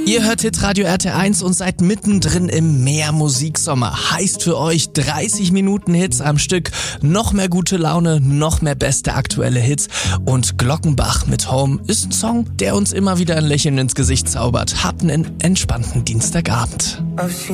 Ihr hört Hitradio RT1 und seid mittendrin im Mehr-Musiksommer. Heißt für euch 30 Minuten Hits am Stück, noch mehr gute Laune, noch mehr beste aktuelle Hits. Und Glockenbach mit Home ist ein Song, der uns immer wieder ein Lächeln ins Gesicht zaubert. Habt einen entspannten Dienstagabend.